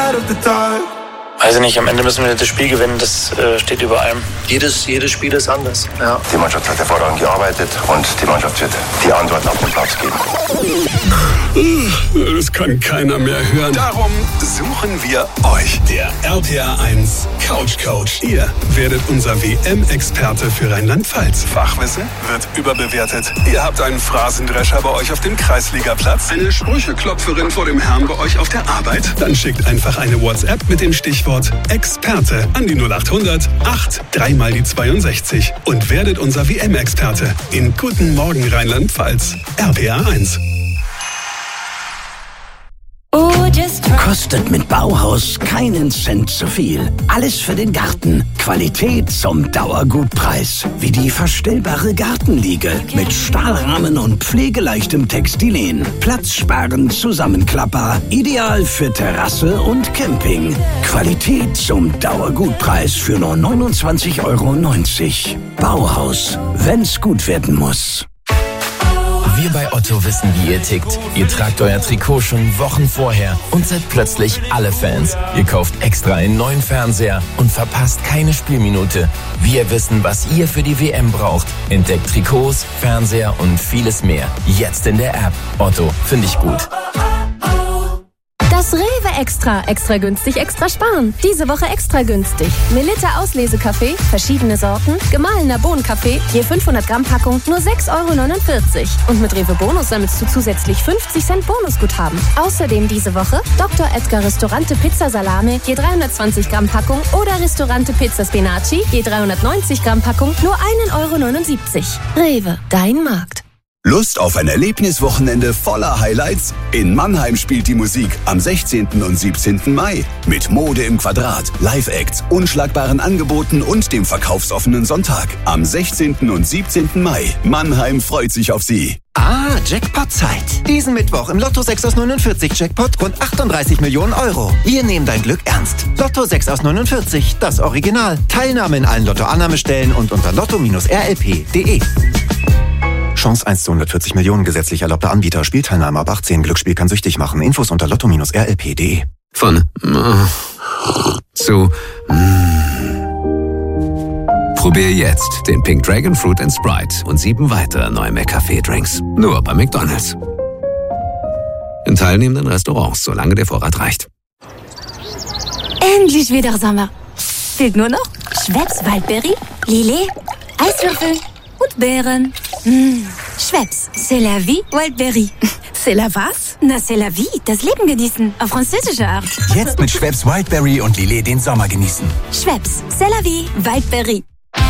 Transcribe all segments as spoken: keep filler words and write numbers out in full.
Weiß ich nicht, am Ende müssen wir das Spiel gewinnen, das äh, steht über allem. Jedes, jedes Spiel ist anders. Ja. Die Mannschaft hat hervorragend gearbeitet und die Mannschaft wird die Antworten auf den Platz geben. Das kann keiner mehr hören. Darum suchen wir euch. Der R P R eins Couch Coach. Ihr werdet unser W M-Experte für Rheinland-Pfalz. Fachwissen wird überbewertet. Ihr habt einen Phrasendrescher bei euch auf dem Kreisligaplatz. Eine Sprücheklopferin vor dem Herrn bei euch auf der Arbeit. Dann schickt einfach eine WhatsApp mit dem Stichwort Experte an die null acht hundert acht drei mal die zweiundsechzig und werdet unser W M-Experte in Guten Morgen Rheinland-Pfalz. R P R eins. Kostet mit Bauhaus keinen Cent zu viel. Alles für den Garten. Qualität zum Dauergutpreis. Wie die verstellbare Gartenliege mit Stahlrahmen und pflegeleichtem Textilen. Platzsparend Zusammenklapper. Ideal für Terrasse und Camping. Qualität zum Dauergutpreis für nur neunundzwanzig Euro neunzig. Bauhaus, wenn's gut werden muss. Wir bei Otto wissen, wie ihr tickt. Ihr tragt euer Trikot schon Wochen vorher und seid plötzlich alle Fans. Ihr kauft extra einen neuen Fernseher und verpasst keine Spielminute. Wir wissen, was ihr für die W M braucht. Entdeckt Trikots, Fernseher und vieles mehr. Jetzt in der App. Otto, finde ich gut. Das Rewe Extra. Extra günstig, extra sparen. Diese Woche extra günstig. Melitta Auslesekaffee, verschiedene Sorten, gemahlener Bohnenkaffee, je fünfhundert Gramm Packung, nur sechs Euro neunundvierzig. Und mit Rewe Bonus sammelst du zusätzlich fünfzig Cent Bonusguthaben. Außerdem diese Woche Doktor Edgar Ristorante Pizza Salame, je dreihundertzwanzig Gramm Packung oder Ristorante Pizza Spinaci, je dreihundertneunzig Gramm Packung, nur ein Euro neunundsiebzig. Rewe, dein Markt. Lust auf ein Erlebniswochenende voller Highlights? In Mannheim spielt die Musik am sechzehnten und siebzehnten Mai. Mit Mode im Quadrat, Live-Acts, unschlagbaren Angeboten und dem verkaufsoffenen Sonntag. Am sechzehnten und siebzehnten Mai. Mannheim freut sich auf Sie. Ah, Jackpot-Zeit. Diesen Mittwoch im Lotto sechs aus neunundvierzig Jackpot rund achtunddreißig Millionen Euro. Wir nehmen dein Glück ernst. Lotto sechs aus neunundvierzig, das Original. Teilnahme in allen Lotto-Annahmestellen und unter lotto Bindestrich r l p punkt d e. Chance eins zu hundertvierzig Millionen, gesetzlich erlaubter Anbieter. Spielteilnahme ab achtzehn. Glücksspiel kann süchtig machen. Infos unter lotto Bindestrich r l p punkt d e. Von äh, zu mm. Probier jetzt den Pink Dragon Fruit and Sprite und sieben weitere neue McCafé-Drinks. Nur bei McDonald's. In teilnehmenden Restaurants, solange der Vorrat reicht. Endlich wieder Sommer. Fehlt nur noch Schweppes Waldberry, Lillet, Eiswürfel und Beeren. Mmh. Schweppes, c'est la vie, Wildberry. C'est la was? Na, c'est la vie, das Leben genießen. Auf französische Art. Jetzt mit Schweppes Wildberry und Lillet den Sommer genießen. Schweppes, c'est la vie, Wildberry.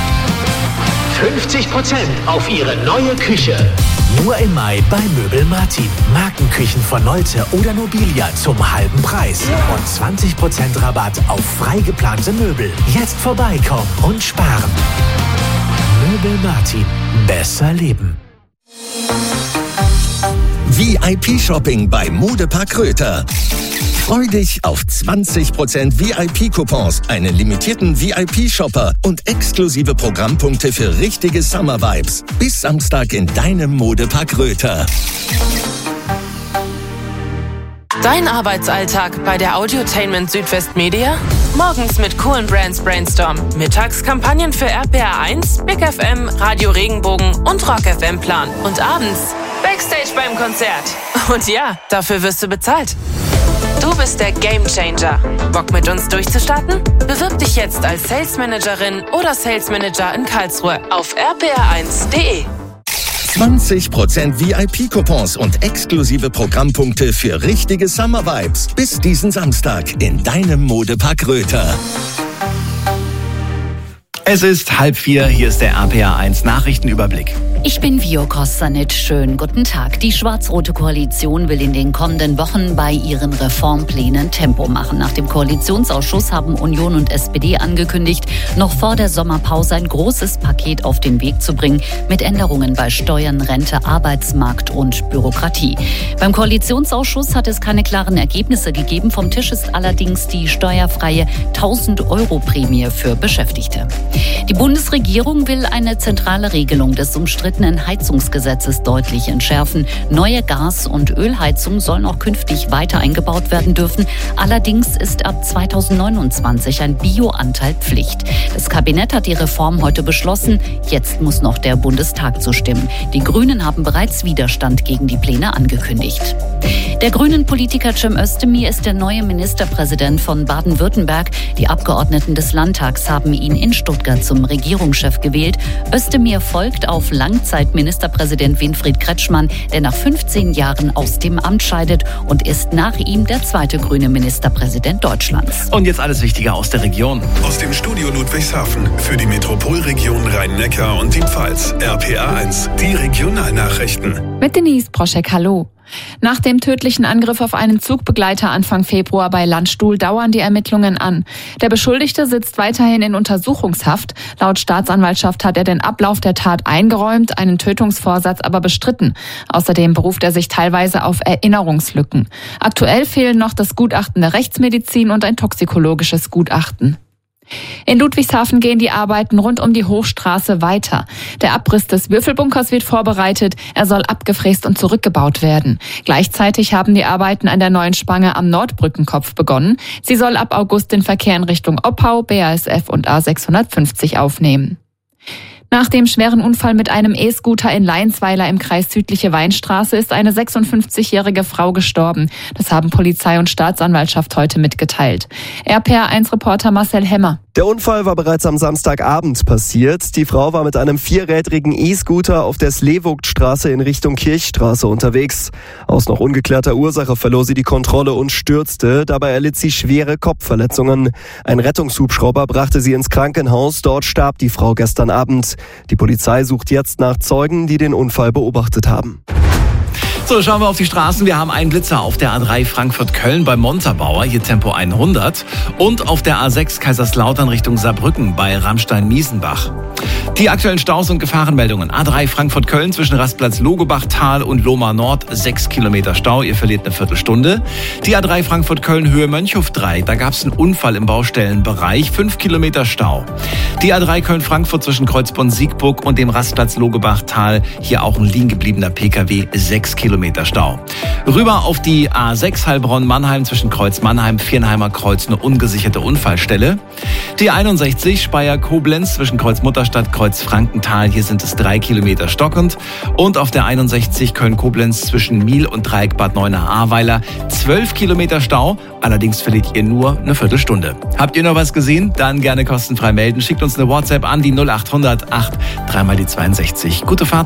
fünfzig Prozent auf Ihre neue Küche. Nur im Mai bei Möbel Martin. Markenküchen von Nolte oder Nobilia zum halben Preis. Und zwanzig Prozent Rabatt auf frei geplante Möbel. Jetzt vorbeikommen und sparen. Möbel Martin. Besser leben. V I P-Shopping bei Modepark Röther. Freu dich auf zwanzig Prozent V I P-Coupons, einen limitierten V I P-Shopper und exklusive Programmpunkte für richtige Summer-Vibes. Bis Samstag in deinem Modepark Röther. Dein Arbeitsalltag bei der Audiotainment Südwest Media? Morgens mit coolen Brands Brainstorm. Mittags Kampagnen für R P R eins, Big F M, Radio Regenbogen und Rock F M Plan. Und abends Backstage beim Konzert. Und ja, dafür wirst du bezahlt. Du bist der Gamechanger. Bock mit uns durchzustarten? Bewirb dich jetzt als Sales Managerin oder Sales Manager in Karlsruhe auf r p r eins punkt d e. zwanzig Prozent V I P-Coupons und exklusive Programmpunkte für richtige Summer-Vibes. Bis diesen Samstag in deinem Modepark Röther. Es ist halb vier, hier ist der R P R eins Nachrichtenüberblick. Ich bin Vio Kostanic. Schönen guten Tag. Die schwarz-rote Koalition will in den kommenden Wochen bei ihren Reformplänen Tempo machen. Nach dem Koalitionsausschuss haben Union und S P D angekündigt, noch vor der Sommerpause ein großes Paket auf den Weg zu bringen mit Änderungen bei Steuern, Rente, Arbeitsmarkt und Bürokratie. Beim Koalitionsausschuss hat es keine klaren Ergebnisse gegeben. Vom Tisch ist allerdings die steuerfreie tausend-Euro-Prämie für Beschäftigte. Die Bundesregierung will eine zentrale Regelung des umstrittenen umstrittenen Heizungsgesetzes deutlich entschärfen. Neue Gas- und Ölheizungen sollen auch künftig weiter eingebaut werden dürfen. Allerdings ist ab zweitausendneunundzwanzig ein Bioanteil Pflicht. Das Kabinett hat die Reform heute beschlossen. Jetzt muss noch der Bundestag zustimmen. Die Grünen haben bereits Widerstand gegen die Pläne angekündigt. Der Grünen-Politiker Cem Özdemir ist der neue Ministerpräsident von Baden-Württemberg. Die Abgeordneten des Landtags haben ihn in Stuttgart zum Regierungschef gewählt. Özdemir folgt auf Langzeitministerpräsident Winfried Kretschmann, der nach fünfzehn Jahren aus dem Amt scheidet und ist nach ihm der zweite grüne Ministerpräsident Deutschlands. Und jetzt alles Wichtige aus der Region. Aus dem Studio Ludwigshafen für die Metropolregion Rhein-Neckar und die Pfalz. R P A eins, die Regionalnachrichten. Mit Denise Proschek, hallo. Nach dem tödlichen Angriff auf einen Zugbegleiter Anfang Februar bei Landstuhl dauern die Ermittlungen an. Der Beschuldigte sitzt weiterhin in Untersuchungshaft. Laut Staatsanwaltschaft hat er den Ablauf der Tat eingeräumt, einen Tötungsvorsatz aber bestritten. Außerdem beruft er sich teilweise auf Erinnerungslücken. Aktuell fehlen noch das Gutachten der Rechtsmedizin und ein toxikologisches Gutachten. In Ludwigshafen gehen die Arbeiten rund um die Hochstraße weiter. Der Abriss des Würfelbunkers wird vorbereitet. Er soll abgefräst und zurückgebaut werden. Gleichzeitig haben die Arbeiten an der neuen Spange am Nordbrückenkopf begonnen. Sie soll ab August den Verkehr in Richtung Oppau, B A S F und A sechshundertfünfzig aufnehmen. Nach dem schweren Unfall mit einem E-Scooter in Leinsweiler im Kreis Südliche Weinstraße ist eine sechsundfünfzigjährige Frau gestorben. Das haben Polizei und Staatsanwaltschaft heute mitgeteilt. R P A eins Reporter Marcel Hemmer. Der Unfall war bereits am Samstagabend passiert. Die Frau war mit einem vierrädrigen E-Scooter auf der Slewogtstraße in Richtung Kirchstraße unterwegs. Aus noch ungeklärter Ursache verlor sie die Kontrolle und stürzte. Dabei erlitt sie schwere Kopfverletzungen. Ein Rettungshubschrauber brachte sie ins Krankenhaus. Dort starb die Frau gestern Abend. Die Polizei sucht jetzt nach Zeugen, die den Unfall beobachtet haben. So, schauen wir auf die Straßen. Wir haben einen Blitzer auf der A drei Frankfurt-Köln bei Montabaur, hier Tempo hundert. Und auf der A sechs Kaiserslautern Richtung Saarbrücken bei Ramstein-Miesenbach. Die aktuellen Staus und Gefahrenmeldungen. A drei Frankfurt-Köln zwischen Rastplatz Logebachtal und Lohmar Nord, sechs Kilometer Stau, ihr verliert eine Viertelstunde. Die A drei Frankfurt-Köln Höhe Mönchhof drei, da gab es einen Unfall im Baustellenbereich, fünf Kilometer Stau. Die A drei Köln-Frankfurt zwischen Kreuzborn-Siegburg und dem Rastplatz Logebachtal, hier auch ein liegen gebliebener P K W, sechs Kilometer Stau. Rüber auf die A sechs Heilbronn-Mannheim zwischen Kreuz Mannheim, Viernheimer Kreuz, eine ungesicherte Unfallstelle. Die einundsechzig Speyer-Koblenz zwischen Kreuz Mutterstadt, Kreuz Frankenthal, hier sind es drei Kilometer stockend. Und auf der einundsechzig Köln-Koblenz zwischen Miel und Dreieck Bad Neuenahr-Ahrweiler, zwölf Kilometer Stau. Allerdings verliert ihr nur eine Viertelstunde. Habt ihr noch was gesehen? Dann gerne kostenfrei melden. Schickt uns eine WhatsApp an die null acht hundert acht, dreimal die zweiundsechzig. Gute Fahrt.